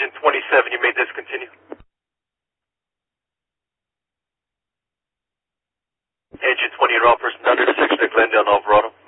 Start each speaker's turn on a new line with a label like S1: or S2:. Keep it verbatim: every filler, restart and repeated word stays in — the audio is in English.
S1: Engine twenty-seven, you may discontinue. Engine twenty, you're all person under the section of Glendale, Alvarado.